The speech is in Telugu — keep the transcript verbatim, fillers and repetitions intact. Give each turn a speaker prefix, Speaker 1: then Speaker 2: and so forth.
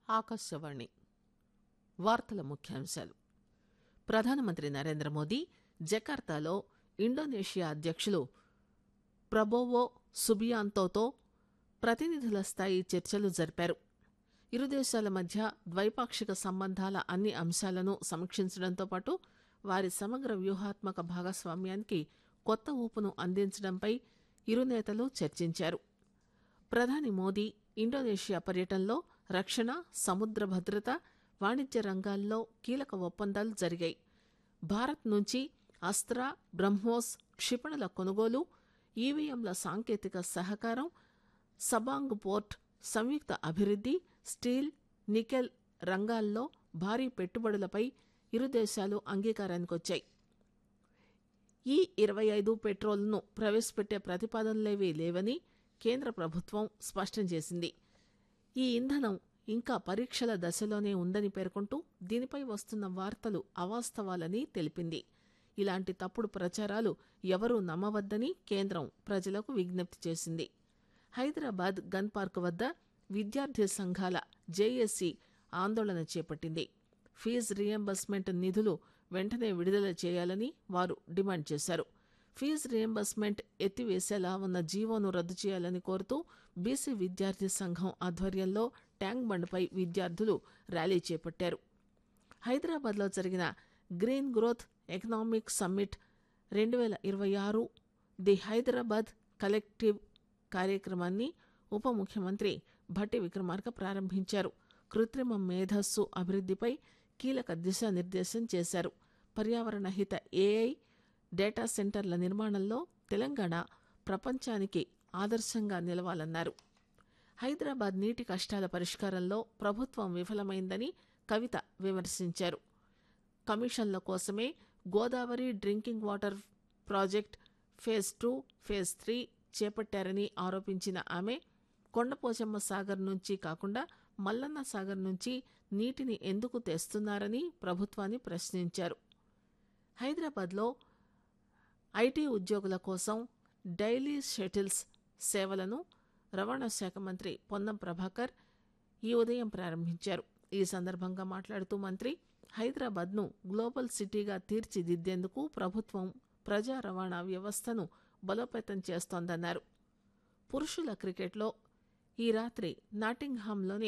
Speaker 1: ఆకాశవాణి వార్తల ముఖ్యాంశాలు. ప్రధానమంత్రి నరేంద్ర మోదీ జకార్తాలో ఇండోనేషియా అధ్యక్షులు ప్రబోవో సుబియాంతోతో ప్రతినిధుల స్థాయి చర్చలు జరిపారు. ఇరు దేశాల మధ్య ద్వైపాక్షిక సంబంధాల అన్ని అంశాలను సమీక్షించడంతో పాటు వారి సమగ్ర వ్యూహాత్మక భాగస్వామ్యానికి కొత్త ఊపును అందించడంపై ఇరు నేతలు చర్చించారు. ప్రధాని మోదీ ఇండోనేషియా పర్యటనలో రక్షణ, సముద్ర భద్రత, వాణిజ్య రంగాల్లో కీలక ఒప్పందాలు జరిగాయి. భారత్ నుంచి అస్త్ర, బ్రహ్మోస్ క్షిపణుల కొనుగోలు, ఈవీఎంల సాంకేతిక సహకారం, సబాంగ్ పోర్ట్ సంయుక్త అభివృద్ధి, స్టీల్, నికెల్ రంగాల్లో భారీ పెట్టుబడులపై ఇరు దేశాలు అంగీకారానికొచ్చాయి. ఈ ఇరవై ఐదు పెట్రోల్ను ప్రవేశపెట్టే ప్రతిపాదనలేవీ లేవని కేంద్ర ప్రభుత్వం స్పష్టం చేసింది. ఈ ఇంధనం ఇంకా పరీక్షల దశలోనే ఉందని పేర్కొంటూ దీనిపై వస్తున్న వార్తలు అవాస్తవాలని తెలిపింది. ఇలాంటి తప్పుడు ప్రచారాలు ఎవరూ నమ్మవద్దని కేంద్రం ప్రజలకు విజ్ఞప్తి చేసింది. హైదరాబాద్ గన్ పార్క్ వద్ద విద్యార్థి సంఘాల జేఏసీ ఆందోళన చేపట్టింది. ఫీజు రియంబర్స్మెంట్ నిధులు వెంటనే విడుదల చేయాలని వారు డిమాండ్ చేశారు. ఫీజు రియంబర్స్మెంట్ ఎత్తివేసేలా ఉన్న జీవోను రద్దు చేయాలని కోరుతూ బీసీ విద్యార్థి సంఘం ఆధ్వర్యంలో ట్యాంక్ బండ్పై విద్యార్థులు ర్యాలీ చేపట్టారు. హైదరాబాద్లో జరిగిన గ్రీన్ గ్రోత్ ఎకనామిక్ సమ్మిట్ రెండు వేల ఇరవై ఆరు ది హైదరాబాద్ కలెక్టివ్ కార్యక్రమాన్ని ఉప ముఖ్యమంత్రి భట్టి విక్రమార్క ప్రారంభించారు. కృత్రిమ మేధస్సు అభివృద్ధిపై కీలక దిశానిర్దేశం చేశారు. పర్యావరణ హిత ఏఐ డేటా సెంటర్ల నిర్మాణంలో తెలంగాణ ప్రపంచానికి ఆదర్శంగా నిలవాలన్నారు. హైదరాబాద్ నీటి కష్టాల పరిష్కారంలో ప్రభుత్వం విఫలమైందని కవిత విమర్శించారు. కమిషన్ల కోసమే Godavari drinking water project phase two, phase three చేపట్టారని ఆరోపించిన ఆమె కొండపోచమ్మ సాగర్ నుంచి కాకుండా మల్లన్న సాగర్ నుంచి నీటిని ఎందుకు తెస్తున్నారని ప్రభుత్వాన్ని ప్రశ్నించారు. హైదరాబాద్లో ఐటీ ఉద్యోగుల కోసం డైలీ షటిల్స్ సేవలను రవాణా శాఖ మంత్రి పొన్నం ప్రభాకర్ ఈ ఉదయం ప్రారంభించారు. ఈ సందర్భంగా మాట్లాడుతూ మంత్రి హైదరాబాద్ను గ్లోబల్ సిటీగా తీర్చిదిద్దేందుకు ప్రభుత్వం ప్రజా రవాణా వ్యవస్థను బలోపేతం చేస్తోందన్నారు. పురుషుల క్రికెట్లో ఈ రాత్రి నాటింగ్హామ్లోని